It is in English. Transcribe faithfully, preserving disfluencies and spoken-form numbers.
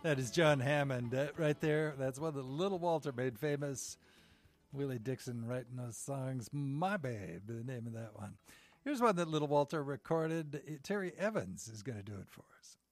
That is John Hammond uh, right there. That's one that Little Walter made famous. Willie Dixon writing those songs. My Babe, the name of that one. Here's one that Little Walter recorded. Terry Evans is going to do it for us.